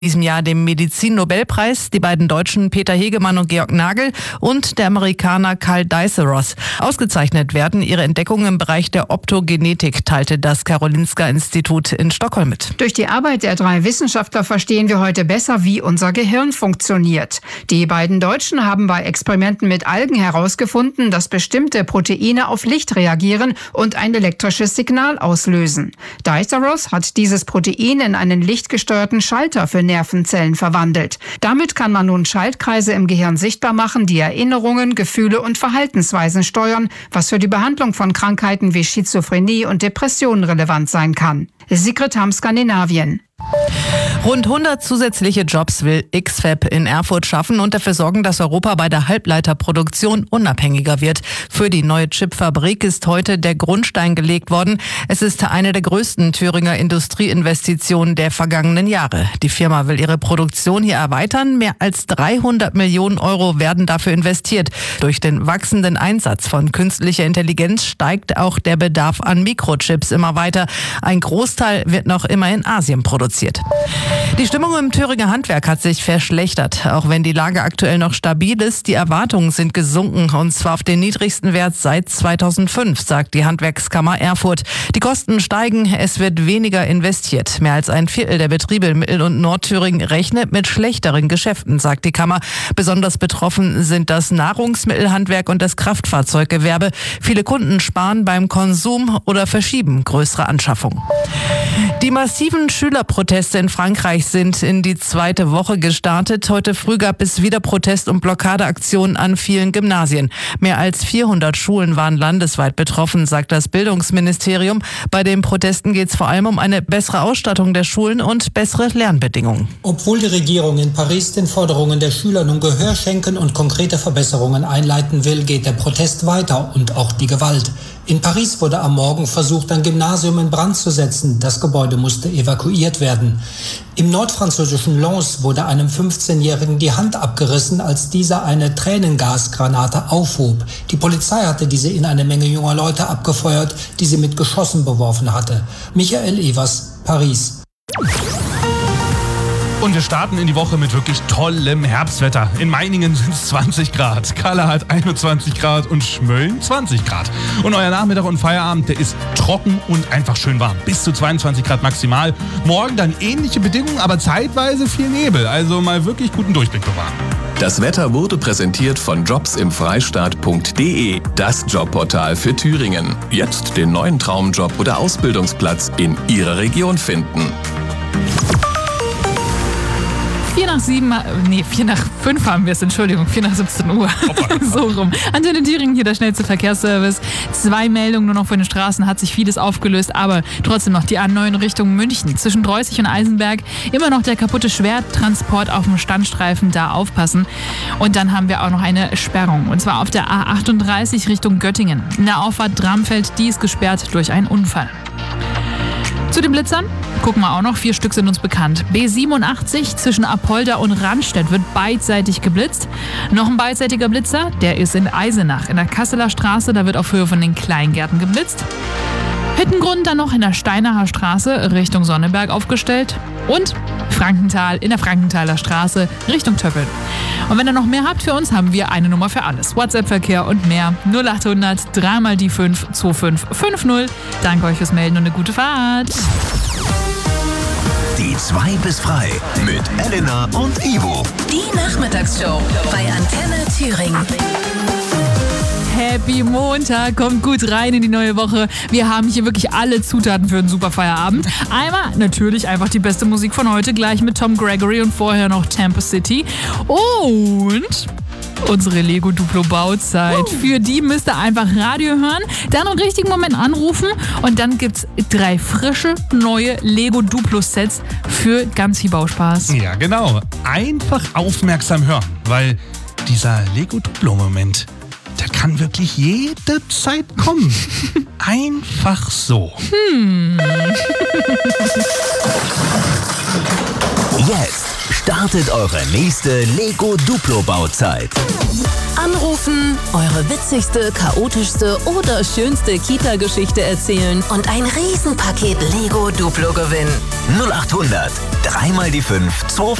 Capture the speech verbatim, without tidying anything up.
diesem Jahr dem Medizin-Nobelpreis, die beiden Deutschen Peter Hegemann und Georg Nagel und der Amerikaner Karl Dies-Ross. Ausgezeichnet werden ihre Entdeckungen im Bereich der Optogenetik, teilte das Karolinska-Institut in Stockholm mit. Durch die Arbeit der drei Wissenschaftler verstehen wir heute besser, wie unser Gehirn funktioniert. Die beiden Deutschen haben bei Experimenten mit Algen herausgefunden, dass bestimmte Proteine auf Licht reagieren und ein elektrisches Signal auslösen. Dies-Ross hat dieses Protein in einen lichtgesteuerten Schalter für Nervenzellen verwandelt. Damit kann man nun Schaltkreise im Gehirn sichtbar machen, die Erinnerungen, Gefühle und Verhaltensweisen steuern, was für die Behandlung von Krankheiten wie Schizophrenie und Depressionen relevant sein kann. Sigrid Hamm, Skandinavien. Rund hundert zusätzliche Jobs will X F A B in Erfurt schaffen und dafür sorgen, dass Europa bei der Halbleiterproduktion unabhängiger wird. Für die neue Chipfabrik ist heute der Grundstein gelegt worden. Es ist eine der größten Thüringer Industrieinvestitionen der vergangenen Jahre. Die Firma will ihre Produktion hier erweitern. Mehr als dreihundert Millionen Euro werden dafür investiert. Durch den wachsenden Einsatz von künstlicher Intelligenz steigt auch der Bedarf an Mikrochips immer weiter. Ein Großteil wird noch immer in Asien produziert. Die Stimmung im Thüringer Handwerk hat sich verschlechtert. Auch wenn die Lage aktuell noch stabil ist, die Erwartungen sind gesunken, und zwar auf den niedrigsten Wert seit zweitausendfünf, sagt die Handwerkskammer Erfurt. Die Kosten steigen, es wird weniger investiert. Mehr als ein Viertel der Betriebe in Mittel- und Nordthüringen rechnet mit schlechteren Geschäften, sagt die Kammer. Besonders betroffen sind das Nahrungsmittelhandwerk und das Kraftfahrzeuggewerbe. Viele Kunden sparen beim Konsum oder verschieben größere Anschaffungen. Die massiven Schülerproteste in Frankreich sind in die zweite Woche gestartet. Heute früh gab es wieder Protest- und Blockadeaktionen an vielen Gymnasien. Mehr als vierhundert Schulen waren landesweit betroffen, sagt das Bildungsministerium. Bei den Protesten geht es vor allem um eine bessere Ausstattung der Schulen und bessere Lernbedingungen. Obwohl die Regierung in Paris den Forderungen der Schüler nun Gehör schenken und konkrete Verbesserungen einleiten will, geht der Protest weiter und auch die Gewalt. In Paris wurde am Morgen versucht, ein Gymnasium in Brand zu setzen. Das Gebäude musste evakuiert werden. Im nordfranzösischen Lens wurde einem fünfzehnjährigen die Hand abgerissen, als dieser eine Tränengasgranate aufhob. Die Polizei hatte diese in eine Menge junger Leute abgefeuert, die sie mit Geschossen beworfen hatte. Michael Evers, Paris. Und wir starten in die Woche mit wirklich tollem Herbstwetter. In Meiningen sind es zwanzig Grad, Kalle hat einundzwanzig Grad und Schmölln zwanzig Grad. Und euer Nachmittag und Feierabend, der ist trocken und einfach schön warm. Bis zu zweiundzwanzig Grad maximal. Morgen dann ähnliche Bedingungen, aber zeitweise viel Nebel. Also mal wirklich guten Durchblick bewahren. Das Wetter wurde präsentiert von jobs im freistaat punkt de, das Jobportal für Thüringen. Jetzt den neuen Traumjob oder Ausbildungsplatz in Ihrer Region finden. Vier nach sieben, nee, vier nach fünf haben wir es, Entschuldigung, vier nach siebzehn Uhr. So rum. Antenne Thüringen, hier der schnellste Verkehrsservice. Zwei Meldungen nur noch von den Straßen, hat sich vieles aufgelöst, aber trotzdem noch die A neun Richtung München. Zwischen Dreußig und Eisenberg immer noch der kaputte Schwertransport auf dem Standstreifen, da aufpassen. Und dann haben wir auch noch eine Sperrung, und zwar auf der A achtunddreißig Richtung Göttingen. In der Auffahrt Dramfeld, die ist gesperrt durch einen Unfall. Zu den Blitzern gucken wir auch noch, vier Stück sind uns bekannt. B siebenundachtzig zwischen Apolda und Randstedt wird beidseitig geblitzt. Noch ein beidseitiger Blitzer, der ist in Eisenach. In der Kasseler Straße, da wird auf Höhe von den Kleingärten geblitzt. Hittengrund dann noch in der Steinacher Straße Richtung Sonneberg aufgestellt. Und Frankenthal in der Frankenthaler Straße Richtung Töppeln. Und wenn ihr noch mehr habt für uns, haben wir eine Nummer für alles. WhatsApp-Verkehr und mehr. null achthundert drei mal die fünf zwei fünf fünf null. Danke euch fürs Melden und eine gute Fahrt. Die zwei bis frei mit Elena und Ivo. Die Nachmittagsshow bei Antenne Thüringen. Happy Montag, kommt gut rein in die neue Woche. Wir haben hier wirklich alle Zutaten für einen super Feierabend. Einmal natürlich einfach die beste Musik von heute, gleich mit Tom Gregory und vorher noch Tampa City. Und unsere Lego Duplo Bauzeit. Für die müsst ihr einfach Radio hören, dann im richtigen Moment anrufen und dann gibt's drei frische, neue Lego Duplo Sets für ganz viel Bauspaß. Ja, genau. Einfach aufmerksam hören, weil dieser Lego Duplo Moment, der kann wirklich jederzeit kommen. Einfach so. Hm. Jetzt Startet eure nächste Lego Duplo Bauzeit. Anrufen, eure witzigste, chaotischste oder schönste Kita-Geschichte erzählen und ein Riesenpaket Lego Duplo gewinnen. null achthundert, dreimal die fünf, zwei